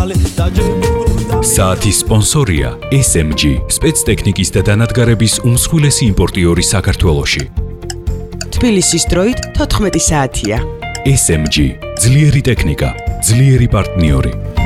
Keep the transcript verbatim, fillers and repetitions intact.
საათის სპონსორია S M G, სპეცტექნიკის და დანადგარების უმსხვილესი იმპორტიორი საქართველოში. თბილისის დროით თოთხმეტი საათია. S M G, ძლიერი ტექნიკა, ძლიერი პარტნიორი.